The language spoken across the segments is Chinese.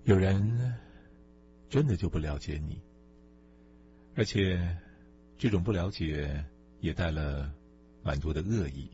有人真的就不了解你，而且这种不了解也带了蛮多的恶意。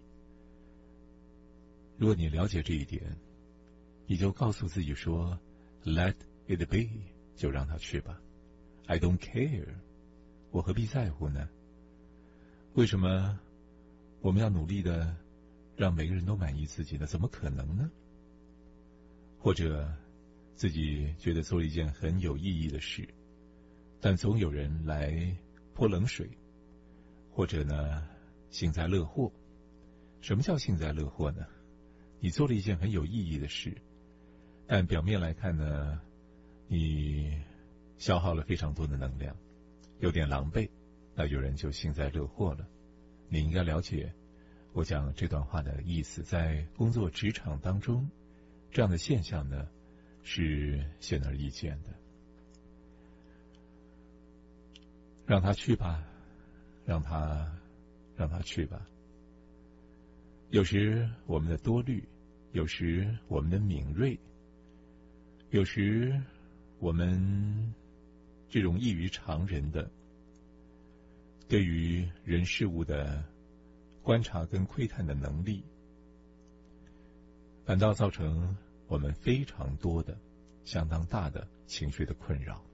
如果你了解这一点，你就告诉自己说 Let it be， 就让它去吧。 I don't care， 我何必在乎呢？为什么我们要努力的让每个人都满意自己呢？怎么可能呢？或者自己觉得做了一件很有意义的事，但总有人来泼冷水，或者呢幸灾乐祸。什么叫幸灾乐祸呢？你做了一件很有意义的事，但表面来看呢，你消耗了非常多的能量，有点狼狈，那有人就幸灾乐祸了。你应该了解我讲这段话的意思，在工作职场当中，这样的现象呢是显而易见的。让他去吧，让他去吧。有时我们的多虑，有时我们的敏锐，有时我们这种异于常人的对于人事物的观察跟窥探的能力，反倒造成我们非常多的相当大的情绪的困扰。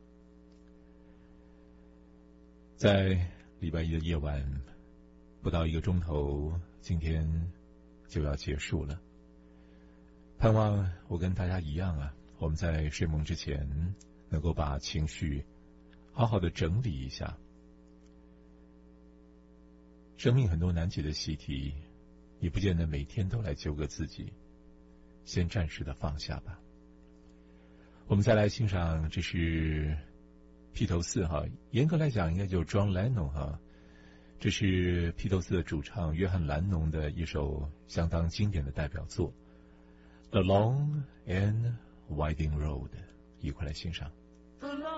在礼拜一的夜晚，不到1个钟头，今天就要结束了。盼望我跟大家一样啊，我们在睡梦之前能够把情绪好好的整理一下。生命很多难解的习题，你不见得每天都来纠葛自己，先暂时的放下吧。我们再来欣赏，这是披头士哈，严格来讲应该就是 John Lennon 哈，这是披头士的主唱约翰兰农的一首相当经典的代表作 The Long and Winding Road， 一块来欣赏。